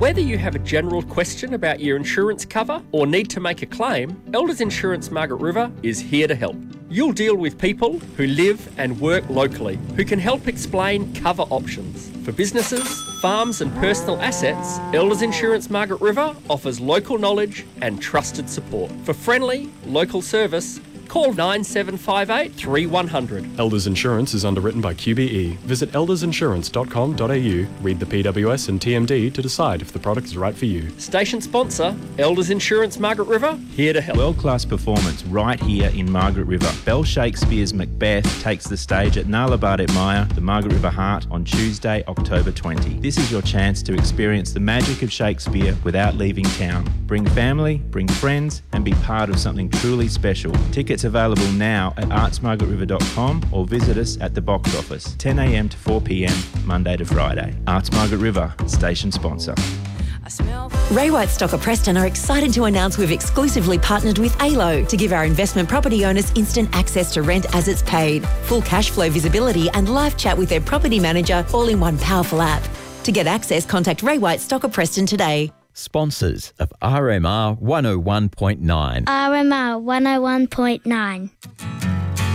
Whether you have a general question about your insurance cover or need to make a claim, Elders Insurance Margaret River is here to help. You'll deal with people who live and work locally, who can help explain cover options. For businesses, farms and personal assets, Elders Insurance Margaret River offers local knowledge and trusted support. For friendly, local service, call 9758 3100. Elders Insurance is underwritten by QBE. Visit eldersinsurance.com.au, read the PWS and TMD to decide if the product is right for you. Station sponsor, Elders Insurance Margaret River, here to help. World-class performance right here in Margaret River. Bell Shakespeare's Macbeth takes the stage at Nala Bardet Maya, the Margaret River Heart, on Tuesday, October 20. This is your chance to experience the magic of Shakespeare without leaving town. Bring family, bring friends, and be part of something truly special. Tickets available now at artsmargaretriver.com or visit us at the box office, 10 a.m. to 4 p.m, Monday to Friday. Arts Margaret River, station sponsor. Ray White Stocker Preston are excited to announce we've exclusively partnered with ALO to give our investment property owners instant access to rent as it's paid, full cash flow visibility and live chat with their property manager all in one powerful app. To get access, contact Ray White Stocker Preston today. Sponsors of RMR 101.9. RMR 101.9.